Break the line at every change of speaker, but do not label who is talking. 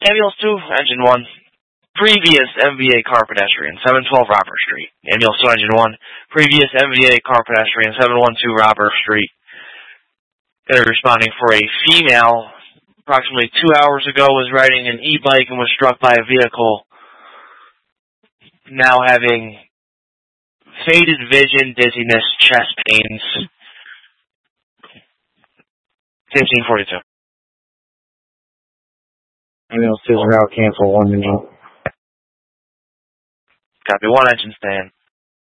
Ambulance 2, Engine 1. Previous MVA car pedestrian, 712 Robert Street. Ambulance 2, Engine 1. Previous MVA car pedestrian, 712 Robert Street. They're responding for a female, approximately 2 hours ago, was riding an e-bike and was struck by a vehicle, now having faded vision, dizziness, chest pains. 1542.
Ambulance 2 is now cancel 1 minute.
Copy 1, engine stand.